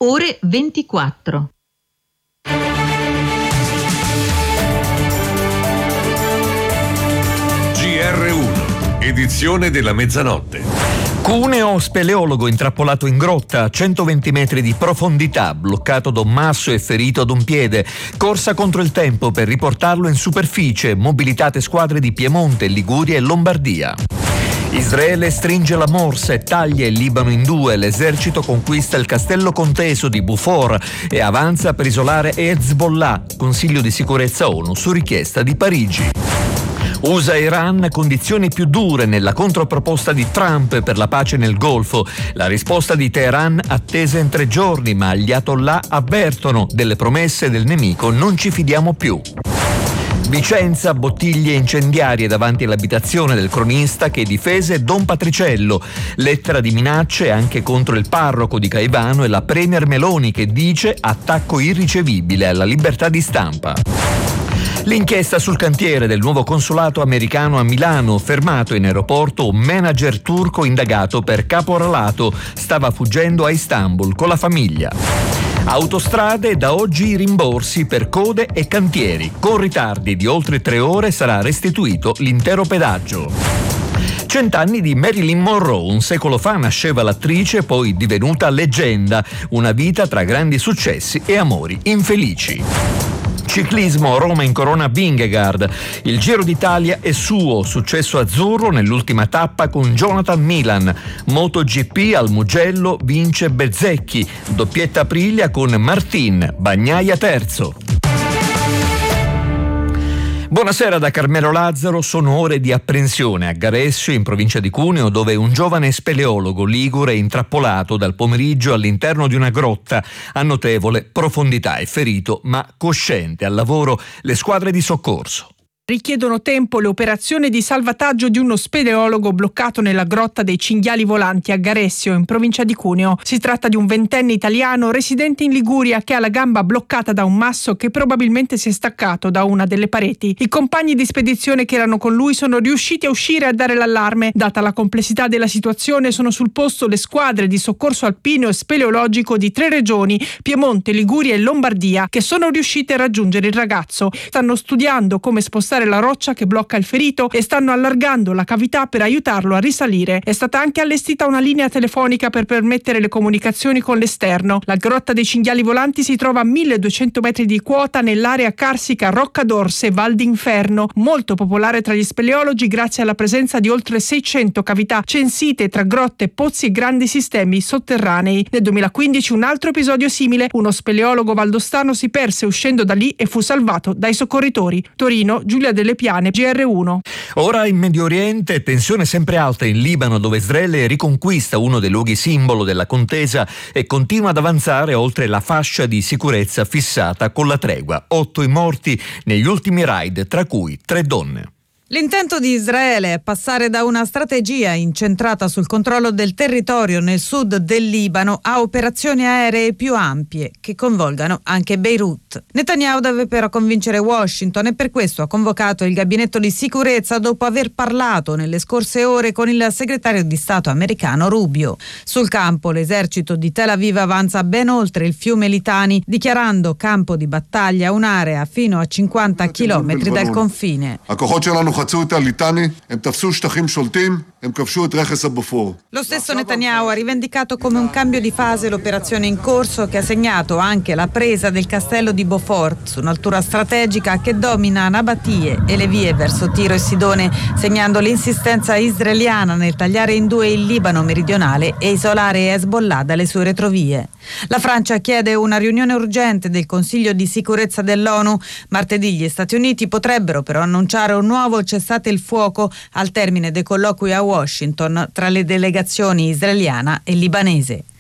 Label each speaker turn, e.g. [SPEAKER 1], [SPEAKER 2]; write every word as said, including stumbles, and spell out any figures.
[SPEAKER 1] ore ventiquattro.
[SPEAKER 2] G R uno, edizione della mezzanotte.
[SPEAKER 3] Cuneo, speleologo intrappolato in grotta a centoventi metri di profondità, bloccato da un masso e ferito ad un piede. Corsa contro il tempo per riportarlo in superficie, mobilitate squadre di Piemonte, Liguria e Lombardia. Israele stringe la morsa e taglia il Libano in due, l'esercito conquista il castello conteso di Beaufort e avanza per isolare Hezbollah, Consiglio di sicurezza ONU su richiesta di Parigi. U S A e Iran, condizioni più dure nella controproposta di Trump per la pace nel Golfo. La risposta di Teheran attesa in tre giorni, ma gli Ayatollah avvertono: delle promesse del nemico non ci fidiamo più. Vicenza, bottiglie incendiarie davanti all'abitazione del cronista che difese Don Patriciello. Lettera di minacce anche contro il parroco di Caivano e la premier Meloni che dice attacco irricevibile alla libertà di stampa. L'inchiesta sul cantiere del nuovo consolato americano a Milano, fermato in aeroporto un manager turco indagato per caporalato, stava fuggendo a Istanbul con la famiglia. Autostrade, da oggi i rimborsi per code e cantieri. Con ritardi di oltre tre ore sarà restituito l'intero pedaggio. Cent'anni di Marilyn Monroe, un secolo fa nasceva l'attrice, poi divenuta leggenda. Una vita tra grandi successi e amori infelici. Ciclismo, Roma incorona Vingegaard. Il Giro d'Italia è suo, successo azzurro nell'ultima tappa con Jonathan Milan. MotoGP al Mugello vince Bezzecchi, doppietta Aprilia con Martin, Bagnaia terzo. Buonasera da Carmelo Lazzaro. Sono ore di apprensione a Garessio, in provincia di Cuneo, dove un giovane speleologo ligure è intrappolato dal pomeriggio all'interno di una grotta a notevole profondità. È ferito ma cosciente. Al lavoro le squadre di soccorso.
[SPEAKER 4] Richiedono tempo le operazioni di salvataggio di uno speleologo bloccato nella grotta dei Cinghiali Volanti a Garessio, in provincia di Cuneo. Si tratta di un ventenne italiano residente in Liguria che ha la gamba bloccata da un masso che probabilmente si è staccato da una delle pareti. I compagni di spedizione che erano con lui sono riusciti a uscire e a dare l'allarme. Data la complessità della situazione, sono sul posto le squadre di soccorso alpino e speleologico di tre regioni, Piemonte, Liguria e Lombardia, che sono riuscite a raggiungere il ragazzo. Stanno studiando come spostare la roccia che blocca il ferito e stanno allargando la cavità per aiutarlo a risalire. È stata anche allestita una linea telefonica per permettere le comunicazioni con l'esterno. La grotta dei Cinghiali Volanti si trova a milleduecento metri di quota nell'area carsica Rocca d'Orse, Val d'Inferno, molto popolare tra gli speleologi grazie alla presenza di oltre seicento cavità censite tra grotte, pozzi e grandi sistemi sotterranei. Nel duemilaquindici un altro episodio simile: uno speleologo valdostano si perse uscendo da lì e fu salvato dai soccorritori. Torino, Giulia Delle Piane, G R uno.
[SPEAKER 3] Ora in Medio Oriente, tensione sempre alta in Libano, dove Israele riconquista uno dei luoghi simbolo della contesa e continua ad avanzare oltre la fascia di sicurezza fissata con la tregua. Otto i morti negli ultimi raid, tra cui tre donne.
[SPEAKER 5] L'intento di Israele è passare da una strategia incentrata sul controllo del territorio nel sud del Libano a operazioni aeree più ampie che coinvolgano anche Beirut. Netanyahu deve però convincere Washington e per questo ha convocato il gabinetto di sicurezza dopo aver parlato nelle scorse ore con il segretario di Stato americano Rubio. Sul campo l'esercito di Tel Aviv avanza ben oltre il fiume Litani, dichiarando campo di battaglia un'area fino a cinquanta chilometri dal confine. Lo stesso Netanyahu ha rivendicato come un cambio di fase l'operazione in corso, che ha segnato anche la presa del castello di Beaufort su un'altura strategica che domina Nabatie e le vie verso Tiro e Sidone, segnando l'insistenza israeliana nel tagliare in due il Libano meridionale e isolare Hezbollah dalle sue retrovie. La Francia chiede una riunione urgente del Consiglio di sicurezza dell'ONU. Martedì gli Stati Uniti potrebbero però annunciare un nuovo cessate il fuoco al termine dei colloqui a Washington tra le delegazioni israeliana e libanese.